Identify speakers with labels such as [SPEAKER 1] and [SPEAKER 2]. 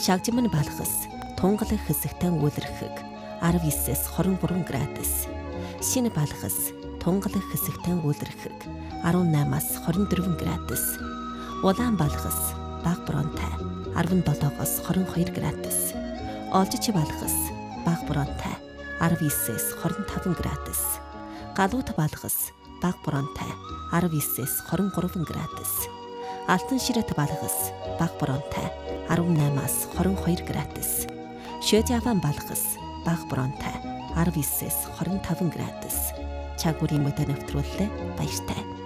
[SPEAKER 1] Шагжимн балхас тунгалаг хэсэгтэн үлэрхэг 19-с 23 градус. Шинэ балхас тунгалаг хэсэгтэн үлэрхэг 18-аас 24 градус. Улаан балхас бага бронтай 17-оос 22 градус. Олжич балхас бага бронтай 19-с 25 градус. Галуут балхас бага бронтай 19-с 23 градус. Алтан ширэт балхас бага бронтай 18-аас 22 градус. Шөөжаван балхас бага бронтай 19-с 25 градус. Чагуурын мөдө нэвтрүүллээ баяртай.